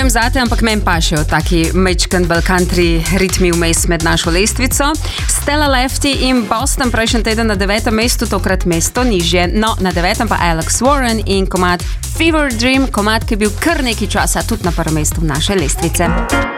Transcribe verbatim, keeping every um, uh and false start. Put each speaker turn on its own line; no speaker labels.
vem zate, ampak meni pašejo taki mečken bel country ritmi vmes med našo lestvico. Stella Lefty in Boston prejšnji teden na devetem mestu, tokrat mesto nižje. No, na devetem pa Alex Warren in komad Fever Dream, komad, ki je bil kar nekaj časa tudi na prvem mestu naše lestvice.